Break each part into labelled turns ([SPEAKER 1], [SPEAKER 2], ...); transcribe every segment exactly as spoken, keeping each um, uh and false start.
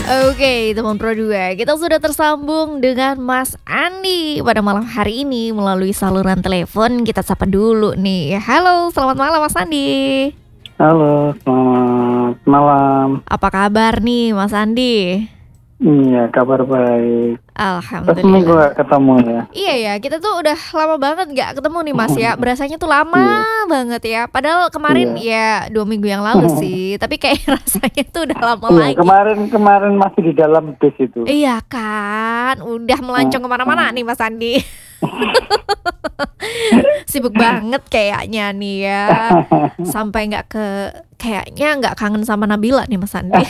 [SPEAKER 1] Oke, teman Pro dua, kita sudah tersambung dengan Mas Andi pada malam hari ini melalui saluran telepon. Kita sapa dulu nih. Halo, selamat malam Mas Andi.
[SPEAKER 2] Halo, selamat malam.
[SPEAKER 1] Apa kabar nih Mas Andi?
[SPEAKER 2] Iya, kabar baik. Terus minggu
[SPEAKER 1] Alhamdulillah.
[SPEAKER 2] gak ketemu ya?
[SPEAKER 1] Iya ya, kita tuh udah lama banget gak ketemu nih Mas ya. Berasanya tuh lama
[SPEAKER 2] Iya,
[SPEAKER 1] banget ya. Padahal kemarin
[SPEAKER 2] iya.
[SPEAKER 1] ya dua minggu yang lalu sih. Tapi kayak rasanya tuh udah lama
[SPEAKER 2] Iya,
[SPEAKER 1] lagi.
[SPEAKER 2] kemarin kemarin masih di dalam bis itu.
[SPEAKER 1] Iya kan, udah melancong kemana-mana nih Mas Andi. Sibuk banget kayaknya nih ya. Sampai nggak ke kayaknya nggak kangen sama Nabila nih Mas Andi.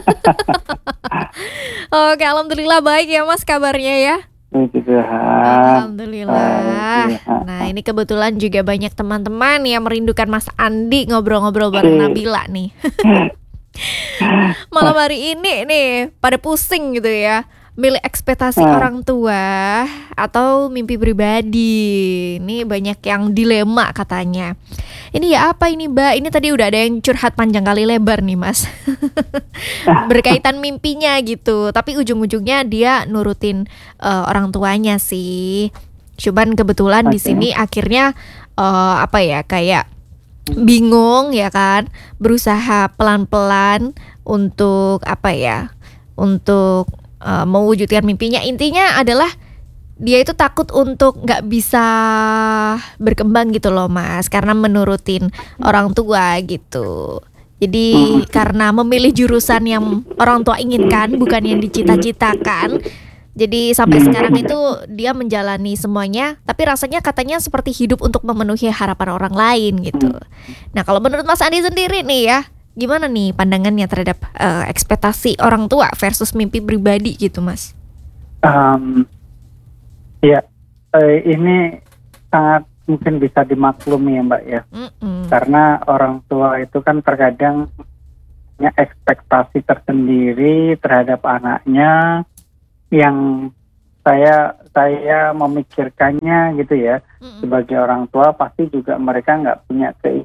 [SPEAKER 1] Oke, alhamdulillah baik ya Mas kabarnya ya.
[SPEAKER 2] Puji Tuhan.
[SPEAKER 1] Alhamdulillah.
[SPEAKER 2] Baik, iya.
[SPEAKER 1] Nah ini kebetulan juga banyak teman-teman yang merindukan Mas Andi ngobrol-ngobrol bareng
[SPEAKER 2] Oke.
[SPEAKER 1] Nabila nih. Malam hari ini nih pada pusing gitu ya, milih ekspektasi
[SPEAKER 2] Nah,
[SPEAKER 1] orang tua atau mimpi pribadi. Ini banyak yang dilema katanya. Ini ya apa ini Mbak? Ini tadi udah ada yang curhat panjang kali lebar nih Mas. Berkaitan mimpinya gitu. Tapi ujung-ujungnya dia nurutin eh, orang tuanya sih. Cuman kebetulan di
[SPEAKER 2] oke.
[SPEAKER 1] sini akhirnya eh, apa ya kayak bingung ya kan, berusaha pelan-pelan untuk apa ya, untuk uh, mewujudkan mimpinya. Intinya adalah dia itu takut untuk nggak bisa berkembang gitu loh Mas, karena menurutin orang tua gitu. Jadi
[SPEAKER 2] Mm,
[SPEAKER 1] karena memilih jurusan yang orang tua inginkan, bukan yang dicita-citakan. Jadi sampai sekarang
[SPEAKER 2] mm.
[SPEAKER 1] itu dia menjalani semuanya, tapi rasanya katanya seperti hidup untuk memenuhi harapan orang lain gitu. Nah kalau menurut Mas Andi sendiri nih ya, gimana nih pandangannya terhadap eh, ekspektasi orang tua versus mimpi pribadi gitu Mas?
[SPEAKER 2] Em, ya, eh, ini sangat mungkin bisa dimaklumi ya Mbak ya.
[SPEAKER 1] Mm-mm.
[SPEAKER 2] Karena orang tua itu kan terkadang punya ekspektasi tersendiri terhadap anaknya yang saya saya memikirkannya gitu ya,
[SPEAKER 1] Mm-mm.
[SPEAKER 2] sebagai orang tua pasti juga mereka nggak punya ke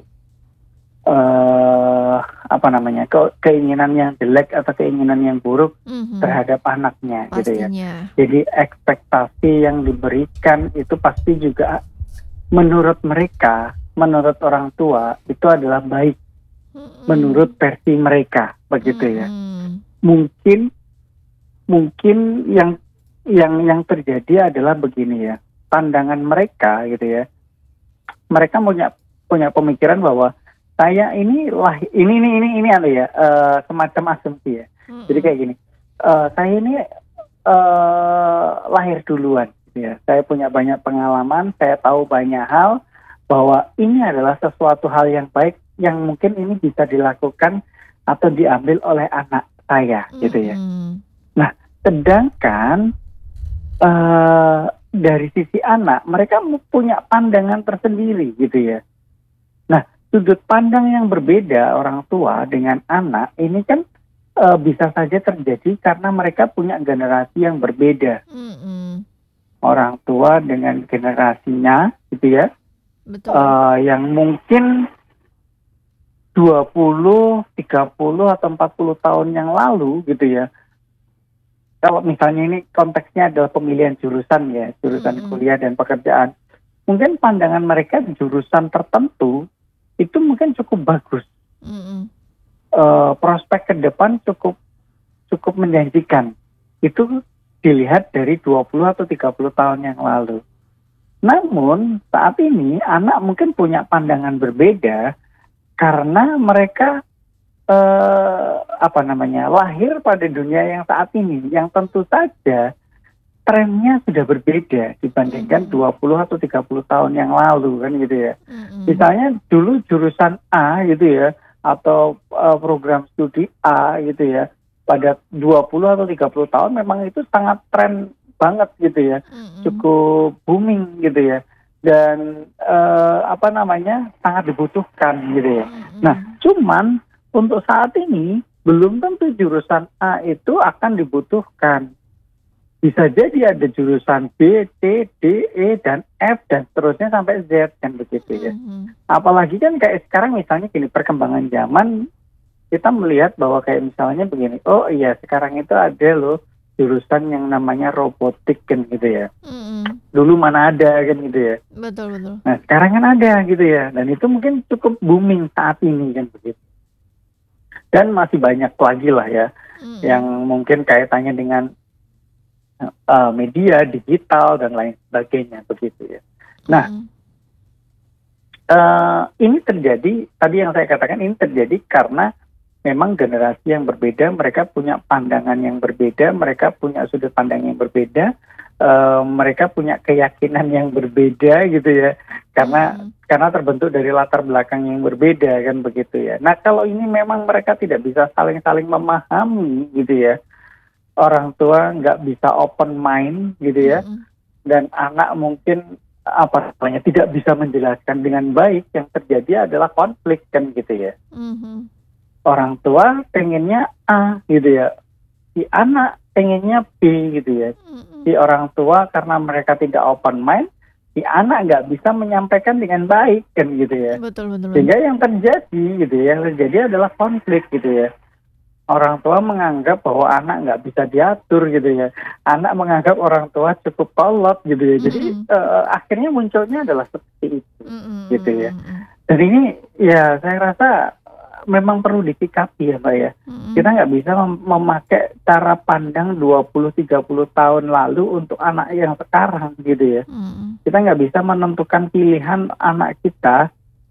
[SPEAKER 2] eh, apa namanya ke- keinginan yang jelek atau keinginan yang buruk
[SPEAKER 1] Mhm.
[SPEAKER 2] terhadap anaknya gitu ya.
[SPEAKER 1] Pastinya.
[SPEAKER 2] Jadi ekspektasi yang diberikan itu pasti juga menurut mereka, menurut orang tua itu adalah baik
[SPEAKER 1] Mm-mm.
[SPEAKER 2] menurut versi mereka begitu ya.
[SPEAKER 1] Mm-mm.
[SPEAKER 2] Mungkin mungkin yang yang yang terjadi adalah begini ya, pandangan mereka gitu ya, mereka punya punya pemikiran bahwa saya ini lah ini ini ini ini apa ya, eh, semacam asumsi ya. Jadi
[SPEAKER 1] Mm-mm.
[SPEAKER 2] kayak gini, eh, saya ini eh, lahir duluan gitu ya, saya punya banyak pengalaman, saya tahu banyak hal, bahwa ini adalah sesuatu hal yang baik yang mungkin ini bisa dilakukan atau diambil oleh anak saya gitu ya.
[SPEAKER 1] Mm-mm.
[SPEAKER 2] Nah, sedangkan eh, dari sisi anak, mereka mu- punya pandangan tersendiri gitu ya. Nah, sudut pandang yang berbeda orang tua dengan anak ini kan eh, bisa saja terjadi karena mereka punya generasi yang berbeda.
[SPEAKER 1] Mm-mm.
[SPEAKER 2] Orang tua dengan generasinya gitu ya,
[SPEAKER 1] Betul.
[SPEAKER 2] eh, yang mungkin dua puluh, tiga puluh atau empat puluh tahun yang lalu gitu ya. Kalau misalnya ini konteksnya adalah pemilihan jurusan ya, jurusan
[SPEAKER 1] Mm-mm.
[SPEAKER 2] kuliah dan pekerjaan, mungkin pandangan mereka di jurusan tertentu itu mungkin cukup bagus.
[SPEAKER 1] Mm-mm.
[SPEAKER 2] Eh, prospek ke depan cukup cukup menjanjikan. Itu dilihat dari dua puluh atau tiga puluh tahun yang lalu. Namun saat ini anak mungkin punya pandangan berbeda karena mereka eh, apa namanya lahir pada dunia yang saat ini, yang tentu saja trennya sudah berbeda dibandingkan
[SPEAKER 1] Mm-mm.
[SPEAKER 2] dua puluh atau tiga puluh tahun yang lalu kan gitu ya.
[SPEAKER 1] Mm-mm.
[SPEAKER 2] Misalnya dulu jurusan A gitu ya, atau eh, program studi A gitu ya, pada dua puluh atau tiga puluh tahun memang itu sangat tren banget gitu ya,
[SPEAKER 1] Mm-mm.
[SPEAKER 2] cukup booming gitu ya, dan eh, apa namanya sangat dibutuhkan gitu ya. Nah,
[SPEAKER 1] Mm-mm.
[SPEAKER 2] cuman untuk saat ini belum tentu jurusan A itu akan dibutuhkan. Bisa jadi ada jurusan B, C, D, E, dan F, dan seterusnya sampai Z kan begitu ya.
[SPEAKER 1] Mm-mm.
[SPEAKER 2] Apalagi kan kayak sekarang misalnya gini, perkembangan zaman kita melihat bahwa kayak misalnya begini, oh iya sekarang itu ada loh jurusan yang namanya robotik kan gitu ya.
[SPEAKER 1] Mm-mm.
[SPEAKER 2] Dulu mana ada kan gitu ya.
[SPEAKER 1] Betul betul.
[SPEAKER 2] Nah sekarang kan ada gitu ya. Dan itu mungkin cukup booming saat ini kan begitu. Dan masih banyak lagi lah ya.
[SPEAKER 1] Mm-mm.
[SPEAKER 2] Yang mungkin kaitannya dengan uh, media, digital dan lain sebagainya begitu ya. Nah
[SPEAKER 1] Mm-mm.
[SPEAKER 2] uh, ini terjadi, tadi yang saya katakan ini terjadi karena memang generasi yang berbeda, mereka punya pandangan yang berbeda, mereka punya sudut pandang yang berbeda, uh, mereka punya keyakinan yang berbeda gitu ya, karena
[SPEAKER 1] Mm-mm.
[SPEAKER 2] karena terbentuk dari latar belakang yang berbeda kan begitu ya. Nah kalau ini memang mereka tidak bisa saling-saling memahami gitu ya, orang tua nggak bisa open mind gitu ya,
[SPEAKER 1] Mm-mm.
[SPEAKER 2] dan anak mungkin apa namanya tidak bisa menjelaskan dengan baik, yang terjadi adalah konflik kan gitu ya.
[SPEAKER 1] Mhm.
[SPEAKER 2] Orang tua pengennya A gitu ya, si anak pengennya B gitu ya.
[SPEAKER 1] Mm-mm.
[SPEAKER 2] Si orang tua karena mereka tidak open mind, si anak nggak bisa menyampaikan dengan baik kan gitu ya.
[SPEAKER 1] Betul betul.
[SPEAKER 2] Sehingga yang terjadi gitu ya, yang terjadi adalah konflik gitu ya. Orang tua menganggap bahwa anak nggak bisa diatur gitu ya. Anak menganggap orang tua cukup kolot gitu ya. Jadi
[SPEAKER 1] Mm-mm.
[SPEAKER 2] eh, akhirnya munculnya adalah seperti itu
[SPEAKER 1] Mm-mm.
[SPEAKER 2] gitu ya.
[SPEAKER 1] Mm-mm.
[SPEAKER 2] Dan ini ya saya rasa memang perlu disikapi ya Mbak ya.
[SPEAKER 1] Mm-mm.
[SPEAKER 2] Kita nggak bisa mem- memakai cara pandang dua puluh tiga puluh tahun lalu untuk anak yang sekarang gitu ya.
[SPEAKER 1] Mm-mm.
[SPEAKER 2] Kita nggak bisa menentukan pilihan anak kita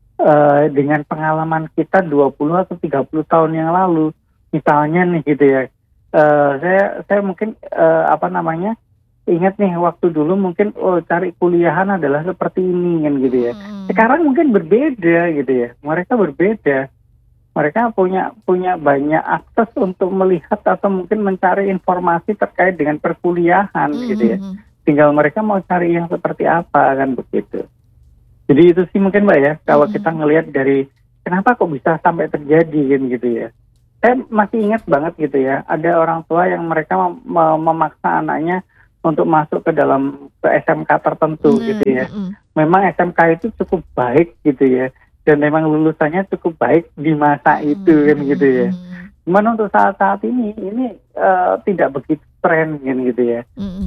[SPEAKER 2] eh, dengan pengalaman kita dua puluh atau tiga puluh tahun yang lalu. Misalnya nih gitu ya, eh, saya saya mungkin eh, apa namanya ingat nih waktu dulu mungkin oh cari kuliahan adalah seperti ini kan gitu ya.
[SPEAKER 1] Mm-mm.
[SPEAKER 2] Sekarang mungkin berbeda gitu ya, mereka berbeda. Mereka punya punya banyak akses untuk melihat atau mungkin mencari informasi terkait dengan perkuliahan gitu ya.
[SPEAKER 1] Mm-mm.
[SPEAKER 2] Tinggal mereka mau cari yang seperti apa kan begitu. Jadi itu sih mungkin Mbak ya, kalau
[SPEAKER 1] Mm-mm.
[SPEAKER 2] kita ngelihat dari kenapa kok bisa sampai terjadi kan gitu ya. Saya masih ingat banget gitu ya, ada orang tua yang mereka mem- mem- memaksa anaknya untuk masuk ke dalam ke S M K tertentu
[SPEAKER 1] Nah,
[SPEAKER 2] gitu ya.
[SPEAKER 1] mm-mm.
[SPEAKER 2] Memang S M K itu cukup baik gitu ya, dan memang lulusannya cukup baik di masa itu kan gitu ya.
[SPEAKER 1] Mm-mm.
[SPEAKER 2] Cuman untuk saat-saat ini ini eh, tidak begitu tren kan gitu ya.
[SPEAKER 1] Mm-mm.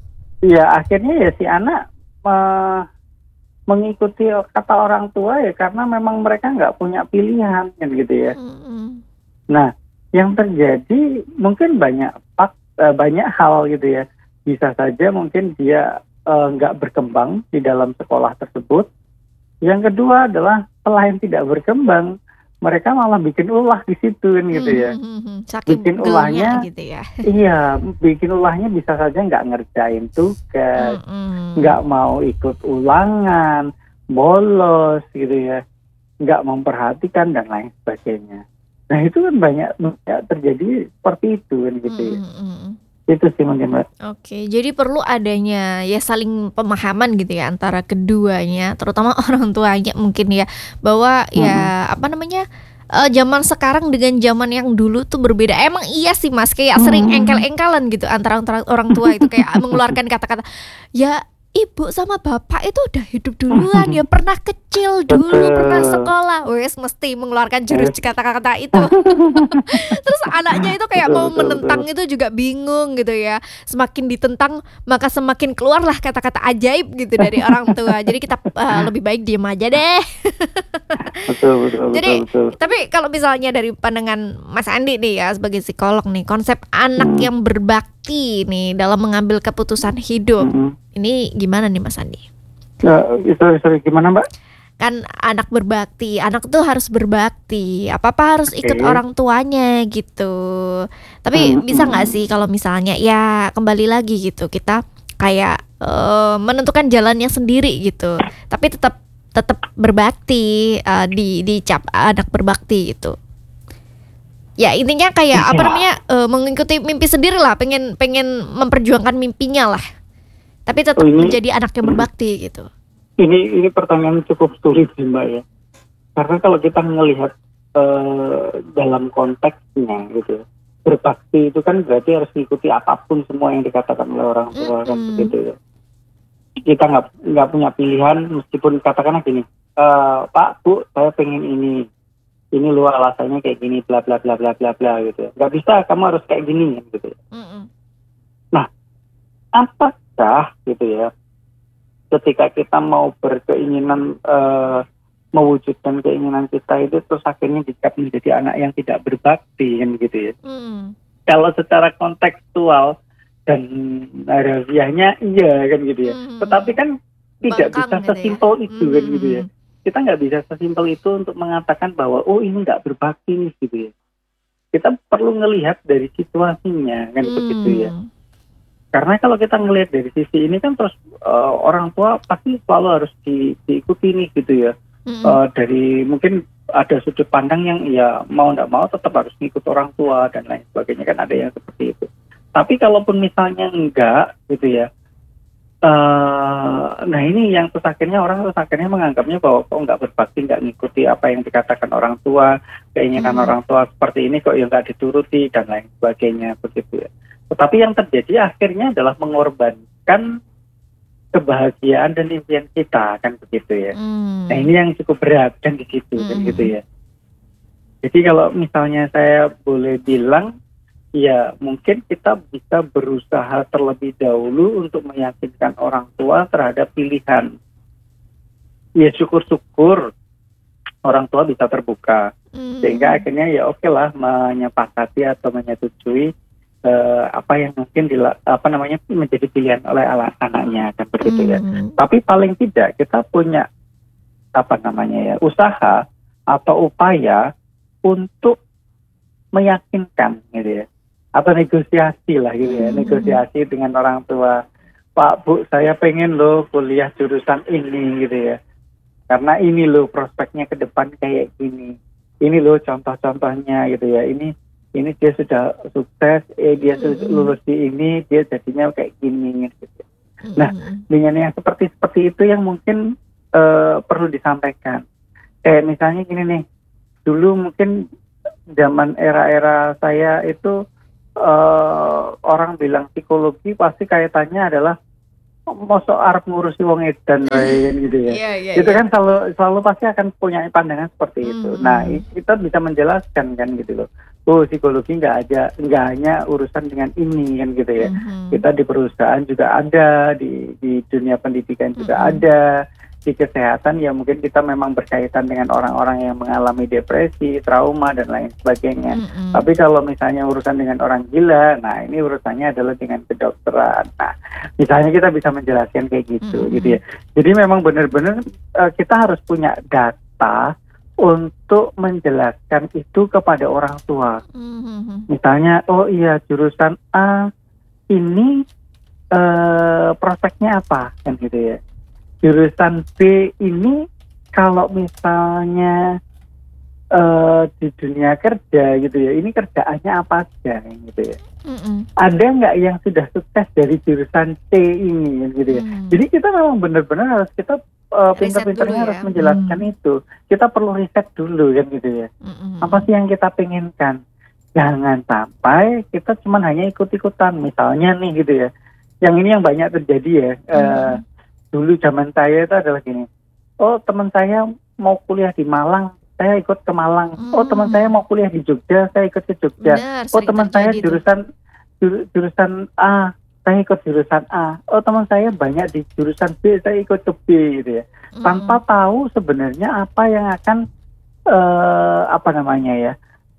[SPEAKER 2] Ya akhirnya ya si anak eh, mengikuti kata orang tua ya karena memang mereka nggak punya pilihan kan gitu ya.
[SPEAKER 1] Mm-mm.
[SPEAKER 2] Nah yang terjadi mungkin banyak fak- eh, banyak hal gitu ya. Bisa saja mungkin dia eh, nggak berkembang di dalam sekolah tersebut. Yang kedua adalah selain tidak berkembang, mereka malah bikin ulah di situ kan gitu ya.
[SPEAKER 1] Mm-mm. Saking
[SPEAKER 2] Bikin
[SPEAKER 1] gelnya
[SPEAKER 2] ulahnya,
[SPEAKER 1] gitu ya.
[SPEAKER 2] iya, bikin ulahnya bisa saja nggak ngerjain tugas,
[SPEAKER 1] Mm-mm.
[SPEAKER 2] nggak mau ikut ulangan, bolos gitu ya, nggak memperhatikan dan lain sebagainya. Nah itu kan banyak, banyak terjadi seperti itu kan gitu ya.
[SPEAKER 1] Mm-mm.
[SPEAKER 2] Itu sih mungkin Mbak.
[SPEAKER 1] Oke, jadi perlu adanya ya saling pemahaman gitu ya antara keduanya, terutama orang tuanya mungkin ya, bahwa ya apa namanya eh, zaman sekarang dengan zaman yang dulu tuh berbeda. Emang iya sih Mas, kayak sering
[SPEAKER 2] Hmm.
[SPEAKER 1] engkel-engkelan gitu antara antara orang tua itu kayak mengeluarkan kata-kata ya ibu sama bapak itu udah hidup duluan ya, pernah kecil dulu,
[SPEAKER 2] Betul.
[SPEAKER 1] pernah sekolah, wes mesti mengeluarkan jurus kata-kata itu. Terus anaknya itu kayak
[SPEAKER 2] Betul,
[SPEAKER 1] mau
[SPEAKER 2] betul,
[SPEAKER 1] menentang itu juga bingung gitu ya. Semakin ditentang maka semakin keluarlah kata-kata ajaib gitu dari orang tua. Jadi kita uh, lebih baik diem aja deh.
[SPEAKER 2] Betul, betul,
[SPEAKER 1] Jadi
[SPEAKER 2] betul, betul.
[SPEAKER 1] tapi kalau misalnya dari pandangan Mas Andi nih ya sebagai psikolog nih, konsep anak
[SPEAKER 2] Hmm.
[SPEAKER 1] yang berbakti nih dalam mengambil keputusan hidup,
[SPEAKER 2] Mm-mm.
[SPEAKER 1] ini gimana nih Mas Andi?
[SPEAKER 2] Eh, sorry, sorry, gimana Mbak?
[SPEAKER 1] Kan anak berbakti, anak tuh harus berbakti, apa-apa harus ikut
[SPEAKER 2] Oke.
[SPEAKER 1] orang tuanya gitu. Tapi
[SPEAKER 2] Hmm,
[SPEAKER 1] bisa
[SPEAKER 2] hmm.
[SPEAKER 1] nggak sih kalau misalnya ya kembali lagi gitu, kita kayak eh, menentukan jalannya sendiri gitu, tapi tetap tetap berbakti, eh, di dicap anak berbakti gitu. Ya intinya kayak apa
[SPEAKER 2] Iya.
[SPEAKER 1] namanya eh, mengikuti mimpi sendiri lah, pengen pengen memperjuangkan mimpinya lah, tapi tetap
[SPEAKER 2] Oh, ini-
[SPEAKER 1] menjadi anak yang berbakti gitu.
[SPEAKER 2] Ini ini pertanyaan cukup sulit sih Mbak ya. Karena kalau kita melihat eh, dalam konteksnya gitu, berbakti itu kan berarti harus mengikuti apapun semua yang dikatakan oleh orang tua kan
[SPEAKER 1] Mm-mm.
[SPEAKER 2] begitu ya. Kita nggak nggak punya pilihan meskipun katakanlah gini, eh, Pak Bu saya pengen ini, ini lu alasannya kayak gini, bla bla bla bla bla bla gitu. Nggak bisa, kamu harus kayak gini gitu.
[SPEAKER 1] Mm-mm.
[SPEAKER 2] Nah, apakah gitu ya, ketika kita mau berkeinginan eh, mewujudkan keinginan kita itu terus akhirnya dicap menjadi anak yang tidak berbakti kan gitu ya.
[SPEAKER 1] Mm.
[SPEAKER 2] Kalau secara kontekstual dan harafiahnya iya kan gitu ya.
[SPEAKER 1] Mm.
[SPEAKER 2] Tetapi kan tidak
[SPEAKER 1] Bangkang
[SPEAKER 2] bisa
[SPEAKER 1] gitu ya.
[SPEAKER 2] sesimpel itu kan gitu ya.
[SPEAKER 1] Mm.
[SPEAKER 2] Kita nggak bisa sesimpel itu untuk mengatakan bahwa oh ini nggak berbakti nih gitu ya. Kita perlu ngelihat dari situasinya kan
[SPEAKER 1] Mm.
[SPEAKER 2] begitu ya. Karena kalau kita ngelihat dari sisi ini kan terus uh, orang tua pasti selalu harus di, diikuti nih gitu ya.
[SPEAKER 1] Mm.
[SPEAKER 2] Uh, dari mungkin ada sudut pandang yang ya mau nggak mau tetap harus ngikut orang tua dan lain sebagainya, kan ada yang seperti itu. Tapi kalaupun misalnya enggak gitu ya, uh, nah ini yang terus akhirnya orang terus akhirnya menganggapnya bahwa kok nggak berbakti, nggak ngikuti apa yang dikatakan orang tua, keinginan
[SPEAKER 1] Mm.
[SPEAKER 2] orang tua seperti ini kok ya nggak dituruti dan lain sebagainya begitu ya. Tetapi yang terjadi akhirnya adalah mengorbankan kebahagiaan dan impian kita kan begitu ya.
[SPEAKER 1] Mm.
[SPEAKER 2] Nah ini yang cukup berat kan di situ kan
[SPEAKER 1] Mm.
[SPEAKER 2] gitu ya. Jadi kalau misalnya saya boleh bilang, ya mungkin kita bisa berusaha terlebih dahulu untuk meyakinkan orang tua terhadap pilihan. Ya syukur-syukur orang tua bisa terbuka,
[SPEAKER 1] Mm.
[SPEAKER 2] sehingga akhirnya ya oke lah menyepakati atau menyetujui Uh, apa yang mungkin dila, apa namanya menjadi pilihan oleh ala, anaknya kan begitu ya.
[SPEAKER 1] Mm.
[SPEAKER 2] Tapi paling tidak kita punya apa namanya ya usaha atau upaya untuk meyakinkan gitu ya, atau negosiasi lah gitu ya,
[SPEAKER 1] Mm.
[SPEAKER 2] negosiasi dengan orang tua. Pak Bu, saya pengen loh kuliah jurusan ini gitu ya, karena ini loh prospeknya ke depan kayak gini, ini loh contoh-contohnya gitu ya, ini ini dia sudah sukses, eh dia sudah
[SPEAKER 1] Mm-mm.
[SPEAKER 2] lulus di ini, dia jadinya kayak gini gitu. Nah,
[SPEAKER 1] Mm-mm.
[SPEAKER 2] dengan yang seperti seperti itu yang mungkin uh, perlu disampaikan. Kayak misalnya gini nih, dulu mungkin zaman era-era saya itu uh, orang bilang psikologi pasti kaitannya adalah mosok arep ngurusi wong edan wae gitu ya.
[SPEAKER 1] Iya, iya,
[SPEAKER 2] Itu
[SPEAKER 1] iya.
[SPEAKER 2] kan selalu selalu pasti akan punya pandangan seperti itu.
[SPEAKER 1] Hmm.
[SPEAKER 2] Nah, i- kita bisa menjelaskan kan gitu loh. Oh, psikologi nggak aja nggak hanya urusan dengan ini kan gitu ya.
[SPEAKER 1] Mhm.
[SPEAKER 2] Kita di perusahaan juga ada, di di dunia pendidikan juga
[SPEAKER 1] Mm-mm.
[SPEAKER 2] ada, di kesehatan ya mungkin kita memang berkaitan dengan orang-orang yang mengalami depresi, trauma dan lain sebagainya.
[SPEAKER 1] Mm-mm.
[SPEAKER 2] Tapi kalau misalnya urusan dengan orang gila, nah ini urusannya adalah dengan kedokteran. Nah, misalnya kita bisa menjelaskan kayak gitu,
[SPEAKER 1] Mm-mm.
[SPEAKER 2] gitu ya. Jadi memang benar-benar uh, kita harus punya data untuk menjelaskan itu kepada orang tua.
[SPEAKER 1] Mhm.
[SPEAKER 2] Misalnya, oh iya jurusan A ini uh, prospeknya apa, kan gitu ya. Jurusan B ini kalau misalnya uh, di dunia kerja gitu ya, ini kerjaannya apa aja gitu ya.
[SPEAKER 1] Mm-mm.
[SPEAKER 2] Ada nggak yang sudah sukses dari jurusan C ini gitu ya.
[SPEAKER 1] Hmm.
[SPEAKER 2] Jadi kita memang benar-benar harus kita uh,
[SPEAKER 1] Riset
[SPEAKER 2] pintar-pintarnya
[SPEAKER 1] dulu ya.
[SPEAKER 2] harus menjelaskan
[SPEAKER 1] Hmm.
[SPEAKER 2] itu. Kita perlu riset dulu kan gitu ya.
[SPEAKER 1] Mm-mm.
[SPEAKER 2] Apa sih yang kita penginkan? Jangan sampai kita cuma hanya ikut-ikutan. Misalnya nih gitu ya. Yang ini yang banyak terjadi ya. Uh,
[SPEAKER 1] Hmm.
[SPEAKER 2] dulu zaman saya itu adalah gini. Oh teman saya mau kuliah di Malang, saya ikut ke Malang. Oh teman
[SPEAKER 1] Hmm.
[SPEAKER 2] saya mau kuliah di Jogja, saya ikut ke Jogja.
[SPEAKER 1] Benar,
[SPEAKER 2] Oh
[SPEAKER 1] sering
[SPEAKER 2] teman saya
[SPEAKER 1] terjadi tuh.
[SPEAKER 2] jurusan jur- jurusan A, saya ikut jurusan A. Oh teman saya banyak di jurusan B, saya ikut ke B gitu ya. Tanpa
[SPEAKER 1] Mm-mm.
[SPEAKER 2] tahu sebenarnya apa yang akan eh, apa namanya ya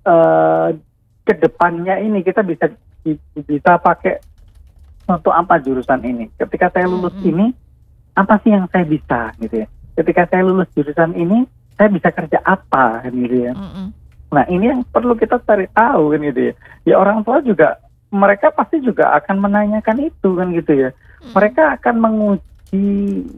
[SPEAKER 2] eh kedepannya ini kita bisa bi- bisa pakai untuk apa jurusan ini. Ketika saya lulus
[SPEAKER 1] Mm-mm.
[SPEAKER 2] ini apa sih yang saya bisa gitu ya. Ketika saya lulus jurusan ini saya bisa kerja apa kan gitu ya.
[SPEAKER 1] Mm-mm.
[SPEAKER 2] Nah ini yang perlu kita cari tahu kan gitu ya. Ya orang tua juga mereka pasti juga akan menanyakan itu kan gitu ya.
[SPEAKER 1] Mm.
[SPEAKER 2] Mereka akan menguji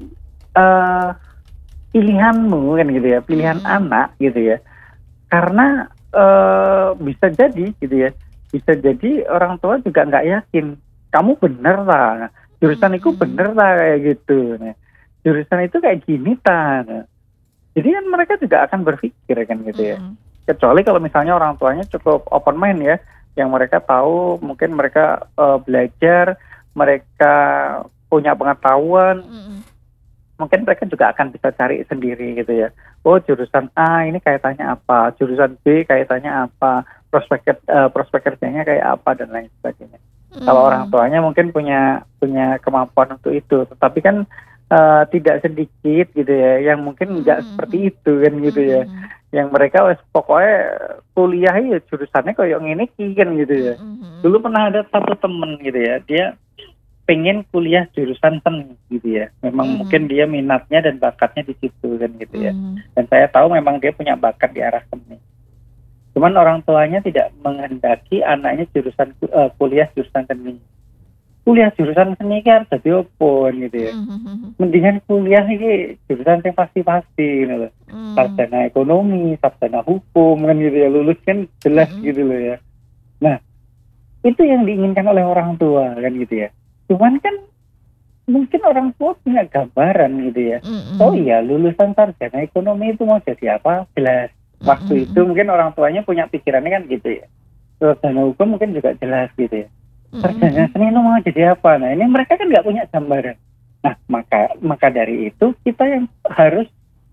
[SPEAKER 2] eh, pilihanmu kan gitu ya, pilihan
[SPEAKER 1] Mm.
[SPEAKER 2] anak gitu ya. Karena eh, bisa jadi gitu ya, bisa jadi orang tua juga nggak yakin kamu bener lah, jurusan itu
[SPEAKER 1] Mm.
[SPEAKER 2] bener lah kayak gitu. Nah, jurusan itu kayak gini ta. Nah, jadi kan mereka juga akan berpikir kan gitu ya.
[SPEAKER 1] Mm-mm.
[SPEAKER 2] Kecuali kalau misalnya orang tuanya cukup open mind ya, yang mereka tahu mungkin mereka eh, belajar, mereka punya pengetahuan,
[SPEAKER 1] Mm-mm.
[SPEAKER 2] mungkin mereka juga akan bisa cari sendiri gitu ya. Oh, jurusan A ini kaitannya apa, jurusan B kaitannya apa, prospek eh, prospek kerjanya kayak apa dan lain sebagainya. Kalau orang
[SPEAKER 1] Mmm.
[SPEAKER 2] tuanya mungkin punya punya kemampuan untuk itu, tetapi kan eh, tidak sedikit gitu ya, yang mungkin
[SPEAKER 1] Mhm
[SPEAKER 2] nggak
[SPEAKER 1] mhm
[SPEAKER 2] seperti itu kan
[SPEAKER 1] mhm.
[SPEAKER 2] gitu
[SPEAKER 1] Mhm
[SPEAKER 2] ya.
[SPEAKER 1] mhm.
[SPEAKER 2] Yang mereka wes pokoknya kuliah ya jurusannya kayak ngene iki kan gitu ya.
[SPEAKER 1] Mhm mhm.
[SPEAKER 2] Dulu pernah ada satu temen gitu ya, dia pengen kuliah jurusan seni gitu ya. Memang mungkin
[SPEAKER 1] Mhm.
[SPEAKER 2] dia minatnya dan bakatnya di situ kan gitu ya.
[SPEAKER 1] Mmm.
[SPEAKER 2] Dan saya tahu memang dia punya bakat di arah seni. Cuman orang tuanya tidak menghendaki anaknya jurusan eh, kuliah jurusan seni. Kuliah jurusan seni kan jadi opo gitu ya.
[SPEAKER 1] Mhm mhm mhm.
[SPEAKER 2] Mendingan kuliah ini jurusan yang pasti-pasti gitu loh.
[SPEAKER 1] Mmm.
[SPEAKER 2] Sarjana ekonomi, sarjana hukum kan gitu ya. Lulus kan jelas
[SPEAKER 1] Mhm.
[SPEAKER 2] gitu loh ya. Nah, itu yang diinginkan oleh orang tua kan gitu ya. Cuman kan mungkin orang tua punya gambaran gitu ya. Oh
[SPEAKER 1] Mhm.
[SPEAKER 2] iya, lulusan sarjana ekonomi itu mau jadi apa? Jelas.
[SPEAKER 1] Mhm
[SPEAKER 2] Waktu itu
[SPEAKER 1] mhm.
[SPEAKER 2] mungkin orang tuanya punya pikirannya kan gitu ya. Sarjana hukum mungkin juga jelas gitu ya.
[SPEAKER 1] Mhm
[SPEAKER 2] Sarjana
[SPEAKER 1] mhm.
[SPEAKER 2] seni itu mau jadi apa? Nah, ini mereka kan nggak punya gambaran. Nah, maka maka dari itu kita yang harus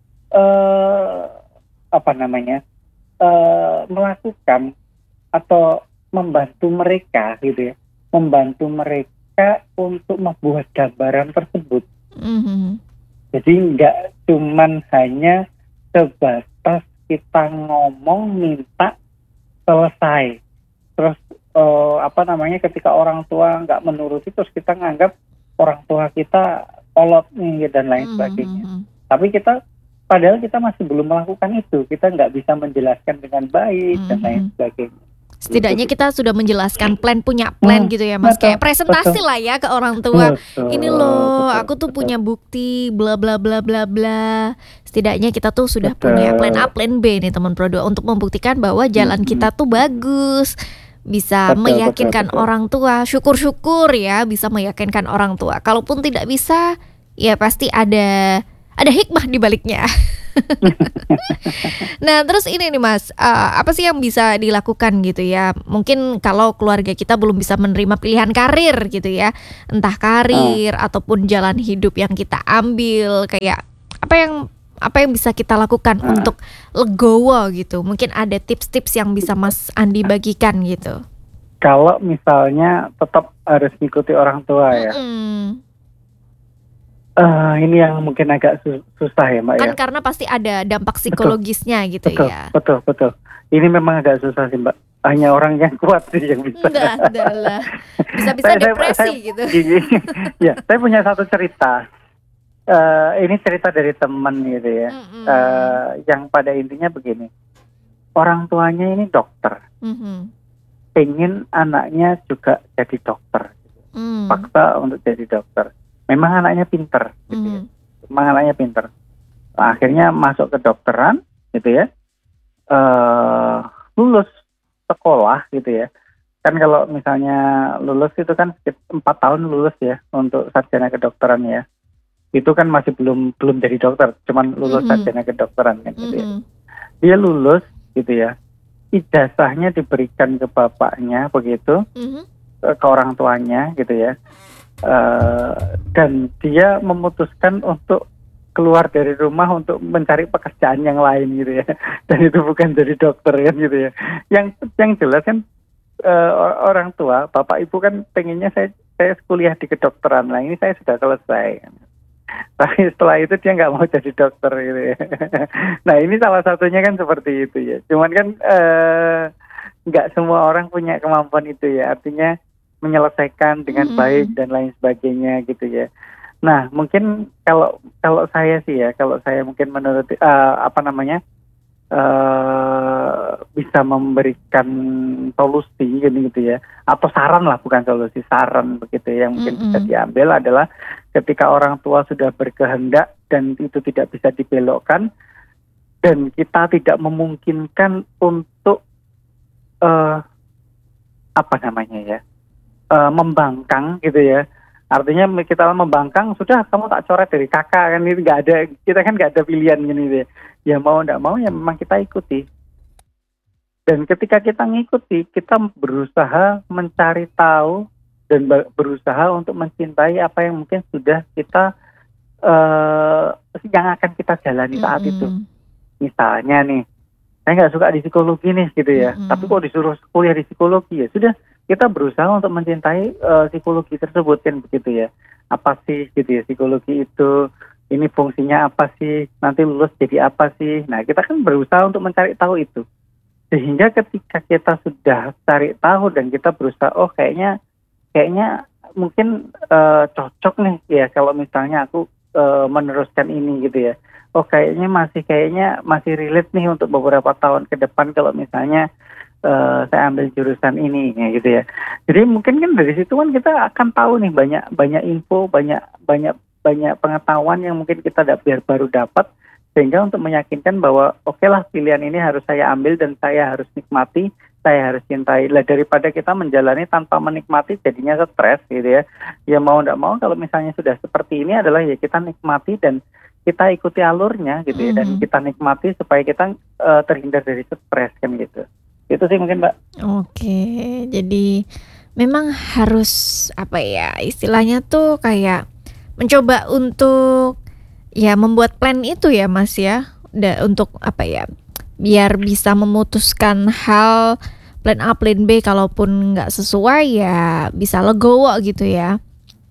[SPEAKER 2] eh apa namanya? eh melakukan atau membantu mereka gitu ya. Membantu mereka untuk membuat gambaran tersebut.
[SPEAKER 1] Mhm.
[SPEAKER 2] Jadi nggak cuman hanya sebatas kita ngomong minta selesai. Terus eh, apa namanya ketika orang tua nggak menuruti terus kita nganggap orang tua kita kolot nih dan lain
[SPEAKER 1] Mhm
[SPEAKER 2] sebagainya.
[SPEAKER 1] mhm.
[SPEAKER 2] Tapi kita padahal kita masih belum melakukan itu. Kita nggak bisa menjelaskan dengan baik
[SPEAKER 1] Mhm
[SPEAKER 2] dan lain
[SPEAKER 1] mhm.
[SPEAKER 2] sebagainya. Gitu
[SPEAKER 1] Setidaknya
[SPEAKER 2] sih.
[SPEAKER 1] kita sudah menjelaskan plan, punya plan
[SPEAKER 2] Hmm,
[SPEAKER 1] gitu ya Mas,
[SPEAKER 2] betul,
[SPEAKER 1] kayak presentasi
[SPEAKER 2] betul,
[SPEAKER 1] lah ya ke orang tua. Ini
[SPEAKER 2] betul,
[SPEAKER 1] loh
[SPEAKER 2] betul,
[SPEAKER 1] aku tuh
[SPEAKER 2] betul,
[SPEAKER 1] punya bukti bla bla bla bla bla. Setidaknya kita tuh sudah punya plan A,
[SPEAKER 2] betul.
[SPEAKER 1] plan B nih teman Pro dua untuk membuktikan bahwa jalan
[SPEAKER 2] Mm-mm.
[SPEAKER 1] kita tuh bagus. Bisa
[SPEAKER 2] Betul, betul,
[SPEAKER 1] meyakinkan
[SPEAKER 2] betul.
[SPEAKER 1] orang tua, syukur-syukur ya bisa meyakinkan orang tua. Kalaupun tidak bisa, ya pasti ada ada hikmah di baliknya. Nah, terus ini nih Mas, eee, apa sih yang bisa dilakukan gitu ya? Mungkin kalau keluarga kita belum bisa menerima pilihan karir gitu ya, entah
[SPEAKER 2] Ah,
[SPEAKER 1] karir ataupun jalan hidup yang kita ambil, kayak apa yang apa yang bisa kita lakukan
[SPEAKER 2] ah.
[SPEAKER 1] untuk legowo gitu? Mungkin ada tips-tips yang bisa Mas Andi bagikan gitu?
[SPEAKER 2] Kalau misalnya tetap harus mengikuti orang tua ya,
[SPEAKER 1] Mhm.
[SPEAKER 2] eh ini yang mungkin agak su- susah ya Mbak ya.
[SPEAKER 1] Kan karena pasti ada dampak
[SPEAKER 2] Betul,
[SPEAKER 1] psikologisnya gitu
[SPEAKER 2] betul,
[SPEAKER 1] ya?
[SPEAKER 2] betul, betul. Ini memang agak susah sih Mbak. Hanya orang yang kuat sih yang bisa.
[SPEAKER 1] Enggak enggak lah, bisa-bisa
[SPEAKER 2] saya, saya, saya,
[SPEAKER 1] depresi gitu.
[SPEAKER 2] gini, ya, saya punya satu cerita. Eh ini cerita dari teman gitu ya.
[SPEAKER 1] Mhm.
[SPEAKER 2] Eh yang pada intinya begini, orang tuanya ini dokter,
[SPEAKER 1] Mhm.
[SPEAKER 2] pengen anaknya juga jadi dokter,
[SPEAKER 1] Mmm.
[SPEAKER 2] paksa untuk jadi dokter. Memang anaknya pinter gitu ya.
[SPEAKER 1] Mhm.
[SPEAKER 2] Memang anaknya pinter. Nah, akhirnya masuk ke dokteran gitu ya. Eh lulus sekolah gitu ya. Kan kalau misalnya lulus itu kan empat tahun lulus ya untuk sarjana kedokteran ya. Itu kan masih belum belum jadi dokter, cuman lulus
[SPEAKER 1] Mhm.
[SPEAKER 2] sarjana kedokteran kan gitu ya.
[SPEAKER 1] Mhm.
[SPEAKER 2] Dia lulus gitu ya. Ijazahnya diberikan ke bapaknya begitu,
[SPEAKER 1] Mhm.
[SPEAKER 2] ke ke orang tuanya gitu ya. Eh, dan dia memutuskan untuk keluar dari rumah untuk mencari pekerjaan yang lain gitu ya. Dan itu bukan jadi dokter kan gitu ya. Yang yang jelas kan eh, or- orang tua, bapak ibu kan pengennya saya saya kuliah di kedokteran. Nah ini saya sudah selesai. Tapi setelah itu dia nggak mau jadi dokter gitu ya. Nah ini salah satunya kan seperti itu ya. Cuman kan eh, nggak semua orang punya kemampuan itu ya. Artinya menyelesaikan dengan baik
[SPEAKER 1] Mhm.
[SPEAKER 2] dan lain sebagainya gitu ya. Nah mungkin kalau kalau saya sih ya, kalau saya mungkin menurut eh, apa namanya eh bisa memberikan solusi gitu, gitu ya, atau saran lah, bukan solusi, saran begitu ya, yang mungkin bisa
[SPEAKER 1] Mhm.
[SPEAKER 2] diambil adalah ketika orang tua sudah berkehendak dan itu tidak bisa dibelokkan dan kita tidak memungkinkan untuk eh apa namanya ya, eh, membangkang gitu ya. Artinya kita membangkang, sudah kamu tak coret dari kakak kan, ini nggak ada, kita kan nggak ada pilihan gini deh. Ya mau nggak mau ya memang kita ikuti. Dan ketika kita ngikuti, kita berusaha mencari tahu dan be- berusaha untuk mencintai apa yang mungkin sudah kita eh yang akan kita jalani saat itu.
[SPEAKER 1] Mhm.
[SPEAKER 2] Misalnya nih, saya nggak suka di psikologi nih gitu ya, tapi
[SPEAKER 1] Mhm.
[SPEAKER 2] kok disuruh kuliah di psikologi, ya sudah kita berusaha untuk mencintai eh, psikologi tersebut kan begitu ya. Apa sih gitu ya psikologi itu, ini fungsinya apa sih, nanti lulus jadi apa sih. Nah kita kan berusaha untuk mencari tahu itu. Sehingga ketika kita sudah cari tahu dan kita berusaha, oh kayaknya kayaknya mungkin eh, cocok nih ya kalau misalnya aku eh, meneruskan ini gitu ya. Oh kayaknya masih kayaknya masih relate nih untuk beberapa tahun ke depan kalau misalnya eh, saya ambil jurusan ini ya gitu ya. Jadi mungkin kan dari situ kan kita akan tahu nih banyak banyak info, banyak banyak banyak pengetahuan yang mungkin kita da- biar baru dapat, sehingga untuk meyakinkan bahwa oke lah pilihan ini harus saya ambil dan saya harus nikmati, saya harus cintai lah, daripada kita menjalani tanpa menikmati jadinya stres gitu ya. Ya mau tidak mau kalau misalnya sudah seperti ini adalah ya kita nikmati dan kita ikuti alurnya gitu ya, dan
[SPEAKER 1] Mhm.
[SPEAKER 2] kita nikmati supaya kita eh, terhindar dari stres kan gitu. Itu sih mungkin Mbak.
[SPEAKER 1] Oke, jadi memang harus apa ya, istilahnya tuh kayak mencoba untuk ya membuat plan itu ya Mas ya, da untuk apa ya, biar bisa memutuskan hal plan A, plan B, kalaupun nggak sesuai ya bisa legowo gitu ya.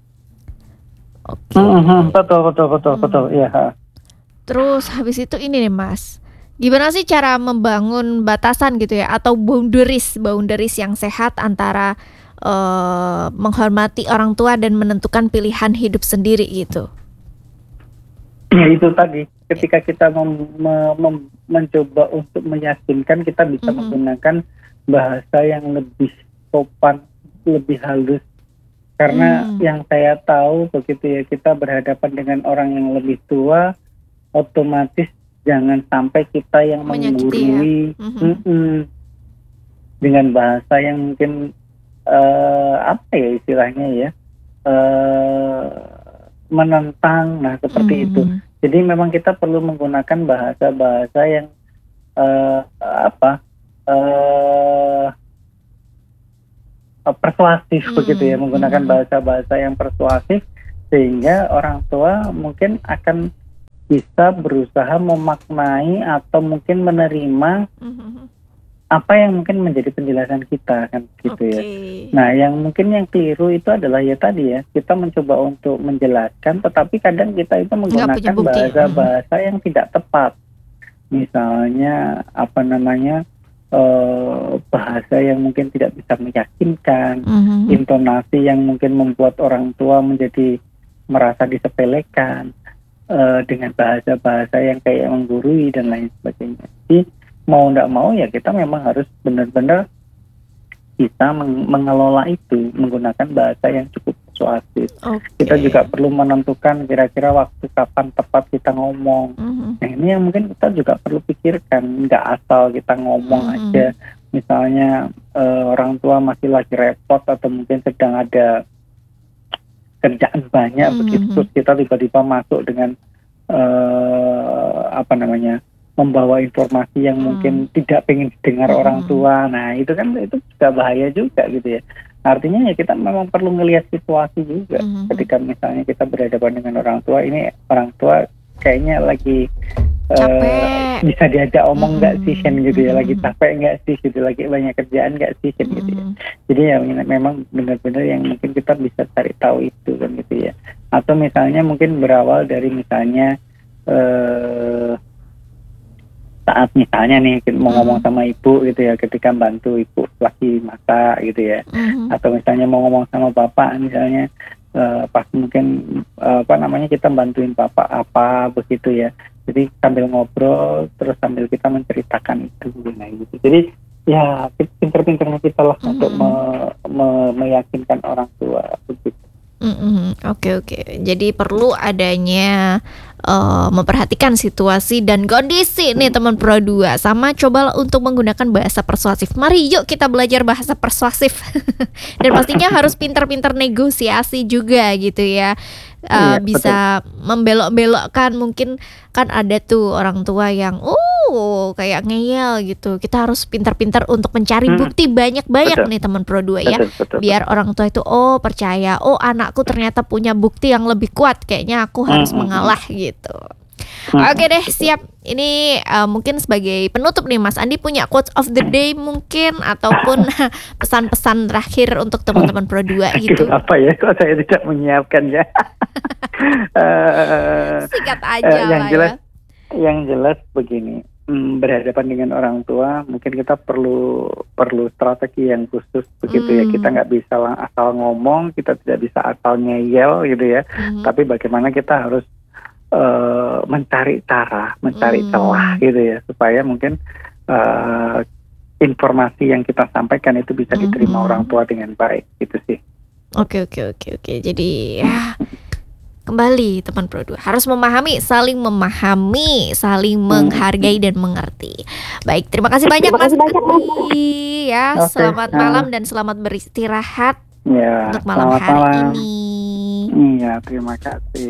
[SPEAKER 1] Oke.
[SPEAKER 2] Mhm, betul betul betul betul
[SPEAKER 1] Hmm.
[SPEAKER 2] ya.
[SPEAKER 1] Terus habis itu ini nih Mas, gimana sih cara membangun batasan gitu ya atau boundaries boundaries yang sehat antara eh, menghormati orang tua dan menentukan pilihan hidup sendiri gitu?
[SPEAKER 2] Ya itu tadi, ketika kita mem- me- mem- mencoba untuk meyakinkan, kita bisa
[SPEAKER 1] Mhm.
[SPEAKER 2] menggunakan bahasa yang lebih sopan, lebih halus. Karena
[SPEAKER 1] Hmm.
[SPEAKER 2] yang saya tahu begitu ya, kita berhadapan dengan orang yang lebih tua, otomatis jangan sampai kita yang
[SPEAKER 1] Menyakiti ya.
[SPEAKER 2] menggurui
[SPEAKER 1] Mhm.
[SPEAKER 2] mm-mm, dengan bahasa yang mungkin eh, apa ya istilahnya ya, eh, menentang, nah seperti itu.
[SPEAKER 1] Mhm.
[SPEAKER 2] Jadi memang kita perlu menggunakan bahasa-bahasa yang eh, apa eh persuasif begitu ya,
[SPEAKER 1] Hmm.
[SPEAKER 2] menggunakan
[SPEAKER 1] Mhm.
[SPEAKER 2] bahasa-bahasa yang persuasif, sehingga orang tua mungkin akan bisa berusaha memaknai atau mungkin menerima
[SPEAKER 1] Mhm.
[SPEAKER 2] apa yang mungkin menjadi penjelasan kita kan gitu ya.
[SPEAKER 1] Oke.
[SPEAKER 2] Nah, yang mungkin yang keliru itu adalah ya tadi ya, kita mencoba untuk menjelaskan, tetapi kadang kita itu
[SPEAKER 1] Nggak punya
[SPEAKER 2] menggunakan
[SPEAKER 1] bukti. Mhm.
[SPEAKER 2] bahasa-bahasa yang tidak tepat. Misalnya apa namanya, eh, bahasa yang mungkin tidak bisa meyakinkan,
[SPEAKER 1] Mhm.
[SPEAKER 2] intonasi yang mungkin membuat orang tua menjadi merasa disepelekan, eh, dengan bahasa-bahasa yang kayak menggurui dan lain sebagainya. Jadi mau tidak mau ya kita memang harus benar-benar bisa meng- mengelola itu menggunakan bahasa yang cukup persuasif.
[SPEAKER 1] Oke.
[SPEAKER 2] Kita juga perlu menentukan kira-kira waktu kapan tepat kita ngomong.
[SPEAKER 1] Mhm.
[SPEAKER 2] Nah ini yang mungkin kita juga perlu pikirkan, nggak asal kita ngomong
[SPEAKER 1] Mhm.
[SPEAKER 2] aja. Misalnya eh, orang tua masih lagi repot atau mungkin sedang ada kerjaan banyak
[SPEAKER 1] Mhm.
[SPEAKER 2] begitu, terus kita tiba-tiba masuk dengan eh, apa namanya, membawa informasi yang
[SPEAKER 1] Hmm.
[SPEAKER 2] mungkin tidak pengen didengar
[SPEAKER 1] Mhm.
[SPEAKER 2] orang tua. Nah itu kan itu juga bahaya juga gitu ya. Artinya ya kita memang perlu ngelihat situasi juga.
[SPEAKER 1] Mhm.
[SPEAKER 2] Ketika misalnya kita berhadapan dengan orang tua, ini orang tua kayaknya lagi eh,
[SPEAKER 1] Capek.
[SPEAKER 2] bisa diajak omong nggak sih kan gitu ya, lagi
[SPEAKER 1] Mhm.
[SPEAKER 2] capek nggak sih gitu, lagi banyak kerjaan nggak sih kan gitu ya.
[SPEAKER 1] Mhm.
[SPEAKER 2] Jadi ya memang benar-benar yang mungkin kita bisa cari tahu itu kan gitu ya. Atau misalnya mungkin berawal dari misalnya eh, saat misalnya nih kita mau ngomong
[SPEAKER 1] Mhm.
[SPEAKER 2] sama ibu gitu ya, ketika bantu ibu lagi masak gitu ya.
[SPEAKER 1] Mhm.
[SPEAKER 2] Atau misalnya mau ngomong sama bapak misalnya eh, pas mungkin eh, apa namanya kita bantuin bapak apa begitu ya. Jadi sambil ngobrol terus sambil kita menceritakan itu nah gitu. Jadi ya pinter-pinternya kita lah
[SPEAKER 1] Mhm.
[SPEAKER 2] untuk me- me- meyakinkan orang tua begitu.
[SPEAKER 1] Mhm. Oke oke. Jadi perlu adanya eh, memperhatikan situasi dan kondisi nih teman Pro dua, sama cobalah untuk menggunakan bahasa persuasif. Mari yuk kita belajar bahasa persuasif. Dan pastinya harus pintar-pintar negosiasi juga gitu ya. uh,
[SPEAKER 2] Iya,
[SPEAKER 1] bisa membelok-belokkan. Mungkin kan ada tuh orang tua yang oh kayak ngeyel gitu. Kita harus pintar-pintar untuk mencari
[SPEAKER 2] Hmm,
[SPEAKER 1] bukti banyak-banyak
[SPEAKER 2] betul,
[SPEAKER 1] nih teman Pro dua ya.
[SPEAKER 2] betul, betul,
[SPEAKER 1] Biar
[SPEAKER 2] betul.
[SPEAKER 1] orang tua itu oh percaya, oh anakku ternyata punya bukti yang lebih kuat. Kayaknya aku
[SPEAKER 2] Hmm,
[SPEAKER 1] harus
[SPEAKER 2] hmm, hmm,
[SPEAKER 1] mengalah gitu.
[SPEAKER 2] hmm,
[SPEAKER 1] Oke
[SPEAKER 2] hmm,
[SPEAKER 1] deh,
[SPEAKER 2] betul.
[SPEAKER 1] siap. Ini uh, mungkin sebagai penutup nih Mas Andi punya quotes of the day mungkin ataupun pesan-pesan terakhir untuk teman-teman Pro dua
[SPEAKER 2] Aduh,
[SPEAKER 1] gitu.
[SPEAKER 2] apa ya? Kok saya tidak menyiapkan ya? Eh,
[SPEAKER 1] Singkat
[SPEAKER 2] eh,
[SPEAKER 1] aja
[SPEAKER 2] yang
[SPEAKER 1] lah
[SPEAKER 2] jelas,
[SPEAKER 1] ya.
[SPEAKER 2] yang jelas begini. hmm, berhadapan dengan orang tua, mungkin kita perlu perlu strategi yang khusus begitu ya. Kita
[SPEAKER 1] Hmm.
[SPEAKER 2] nggak bisa lang- asal ngomong, kita tidak bisa asal ngeyel gitu ya.
[SPEAKER 1] Mhm.
[SPEAKER 2] Tapi bagaimana kita harus eh, mencari cara, mencari celah
[SPEAKER 1] Hmm.
[SPEAKER 2] gitu ya, supaya mungkin eh, informasi yang kita sampaikan itu bisa diterima orang
[SPEAKER 1] Mhm.
[SPEAKER 2] tua dengan baik gitu sih.
[SPEAKER 1] Oke oke oke oke. Jadi ya kembali teman Pro dua harus memahami, saling memahami, saling
[SPEAKER 2] Hmm.
[SPEAKER 1] menghargai dan mengerti. Baik, terima kasih banyak
[SPEAKER 2] Terima
[SPEAKER 1] Mas
[SPEAKER 2] kasih banyak, Mas.
[SPEAKER 1] Andi ya.
[SPEAKER 2] Oke,
[SPEAKER 1] Selamat
[SPEAKER 2] nah.
[SPEAKER 1] malam dan selamat beristirahat
[SPEAKER 2] Ya,
[SPEAKER 1] untuk malam
[SPEAKER 2] selamat
[SPEAKER 1] hari
[SPEAKER 2] malam.
[SPEAKER 1] ini.
[SPEAKER 2] Iya, terima kasih.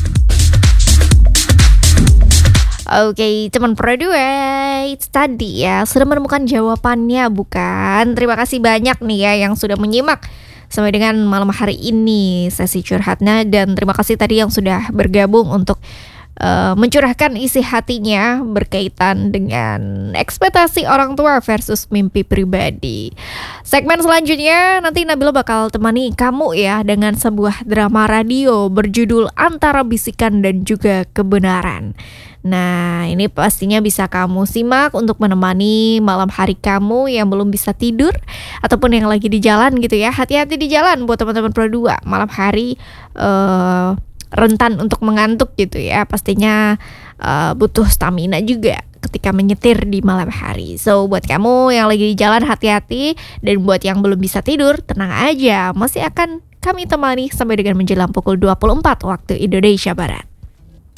[SPEAKER 1] Oke, teman Pro dua, itu tadi ya sudah menemukan jawabannya bukan? Terima kasih banyak nih ya yang sudah menyimak sampai dengan malam hari ini sesi curhatnya, dan terima kasih tadi yang sudah bergabung untuk uh, mencurahkan isi hatinya berkaitan dengan ekspektasi orang tua versus mimpi pribadi. Segmen selanjutnya nanti Nabila bakal temani kamu ya dengan sebuah drama radio berjudul Antara Bisikan dan juga Kebenaran. Nah, ini pastinya bisa kamu simak untuk menemani malam hari kamu yang belum bisa tidur ataupun yang lagi di jalan gitu ya. Hati-hati di jalan buat teman-teman Pro dua. Malam hari uh, rentan untuk mengantuk gitu ya. Pastinya uh, butuh stamina juga ketika menyetir di malam hari. So, buat kamu yang lagi di jalan hati-hati, dan buat yang belum bisa tidur tenang aja. Masih akan kami temani sampai dengan menjelang pukul dua puluh empat waktu Indonesia Barat.